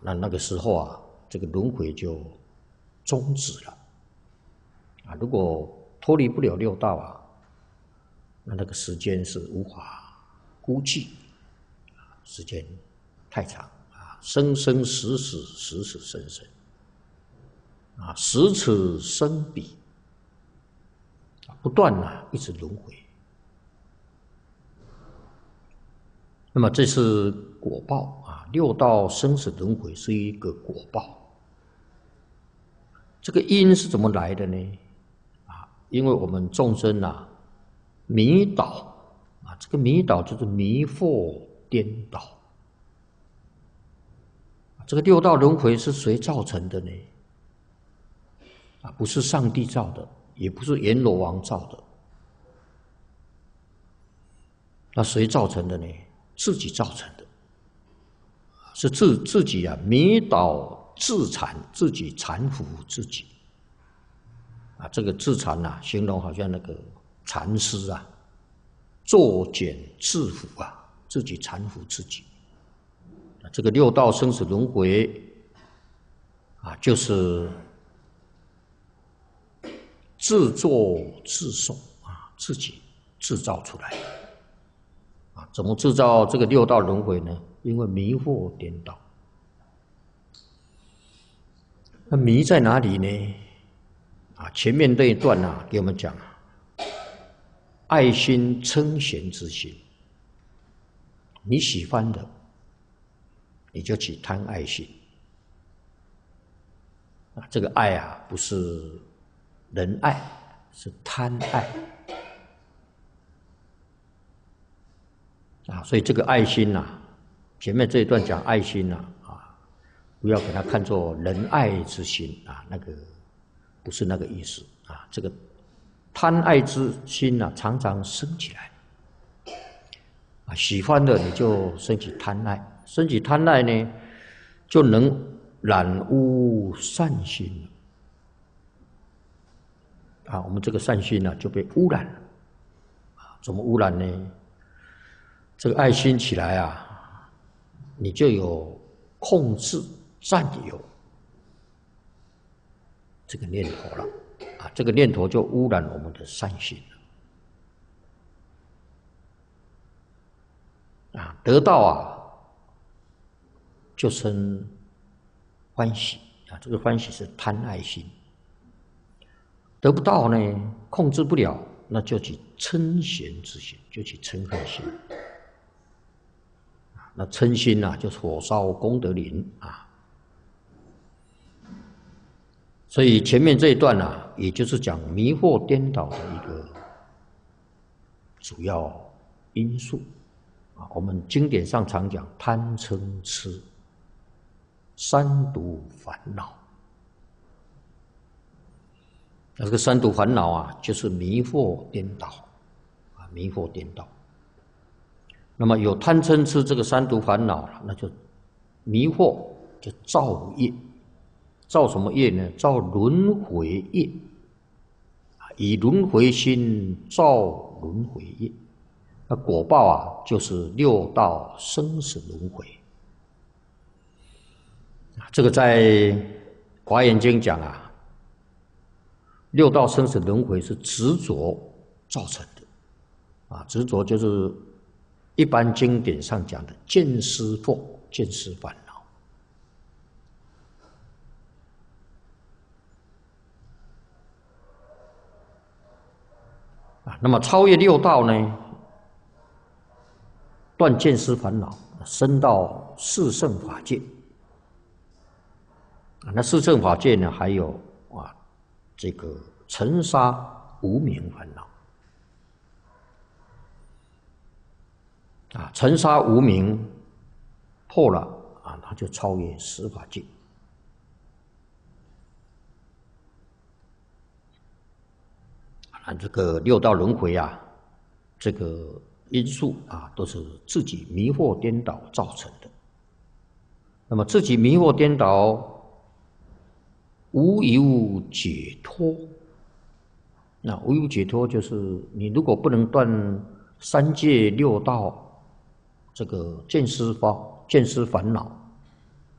那个时候啊，这个轮回就终止了。如果脱离不了六道啊，那个时间是无法估计，时间太长啊，生生死死，死死生生啊，死此生彼，不断一直轮回。那么这是果报啊，六道生死轮回是一个果报。这个因是怎么来的呢？因为我们众生迷倒这个迷倒就是迷惑颠倒。这个六道轮回是谁造成的呢？不是上帝造的，也不是阎罗王造的。那谁造成的呢？自己造成的，是自己迷倒自残，自己残服自己。这个自残形容好像那个禅师作茧自缚自己残服自己。这个六道生死轮回就是自作自受自己制造出来的。怎么制造这个六道轮回呢？因为迷惑颠倒。那迷在哪里呢？前面这一段给我们讲爱心称贤之心。你喜欢的，你就去贪爱心。这个爱不是仁爱，是贪爱。所以这个爱心前面这一段讲爱心不要给它看作仁爱之心那个不是那个意思这个贪爱之心常常升起来喜欢的你就升起贪爱，升起贪爱呢，就能染污善心我们这个善心就被污染了怎么污染呢？这个爱心起来你就有控制占有这个念头了这个念头就污染我们的善心了得到就生欢喜这个欢喜是贪爱心。得不到呢，控制不了，那就起嗔嫌之心，就起嗔恨心。那嗔心就是火烧功德林所以前面这一段也就是讲迷惑颠倒的一个主要因素我们经典上常讲贪嗔痴三毒烦恼。那这个三毒烦恼就是迷惑颠倒迷惑颠倒。那么有贪嗔痴这个三毒烦恼那就迷惑，就造业。造什么业呢？造轮回业以轮回心造轮回业。那果报就是六道生死轮回。这个在《华严经》讲六道生死轮回是执着造成的执着就是一般经典上讲的见思惑、见思烦恼那么超越六道呢，断见思烦恼，升到四圣法界那四圣法界呢，还有这个尘沙无明烦恼尘沙无明破了它就超越十法界这个六道轮回这个因素都是自己迷惑颠倒造成的。那么自己迷惑颠倒无有解脱。那无有解脱就是你如果不能断三界六道这个见思烦恼